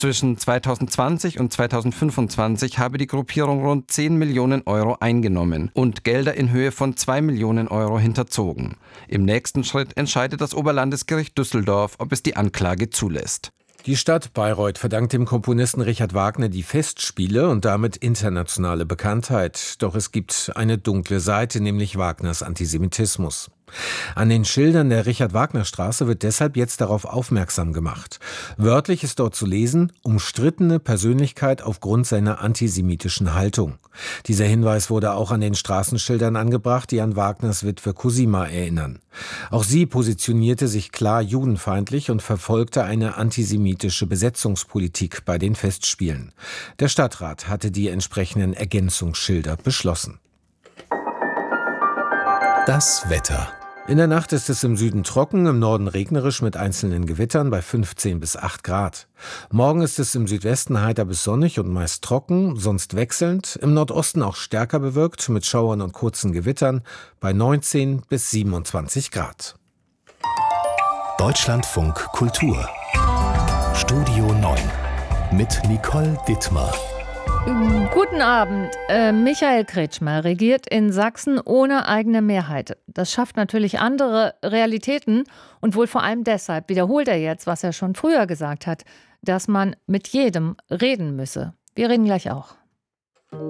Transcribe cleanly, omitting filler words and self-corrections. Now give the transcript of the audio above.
Zwischen 2020 und 2025 habe die Gruppierung rund 10 Millionen Euro eingenommen und Gelder in Höhe von 2 Millionen Euro hinterzogen. Im nächsten Schritt entscheidet das Oberlandesgericht Düsseldorf, ob es die Anklage zulässt. Die Stadt Bayreuth verdankt dem Komponisten Richard Wagner die Festspiele und damit internationale Bekanntheit. Doch es gibt eine dunkle Seite, nämlich Wagners Antisemitismus. An den Schildern der Richard-Wagner-Straße wird deshalb jetzt darauf aufmerksam gemacht. Wörtlich ist dort zu lesen: umstrittene Persönlichkeit aufgrund seiner antisemitischen Haltung. Dieser Hinweis wurde auch an den Straßenschildern angebracht, die an Wagners Witwe Cosima erinnern. Auch sie positionierte sich klar judenfeindlich und verfolgte eine antisemitische Besetzungspolitik bei den Festspielen. Der Stadtrat hatte die entsprechenden Ergänzungsschilder beschlossen. Das Wetter. In der Nacht ist es im Süden trocken, im Norden regnerisch mit einzelnen Gewittern bei 15 bis 8 Grad. Morgen ist es im Südwesten heiter bis sonnig und meist trocken, sonst wechselnd. Im Nordosten auch stärker bewölkt mit Schauern und kurzen Gewittern bei 19 bis 27 Grad. Deutschlandfunk Kultur. Studio 9 mit Nicole Dittmar. Guten Abend. Michael Kretschmer regiert in Sachsen ohne eigene Mehrheit. Das schafft natürlich andere Realitäten und wohl vor allem deshalb wiederholt er jetzt, was er schon früher gesagt hat, dass man mit jedem reden müsse. Wir reden gleich auch.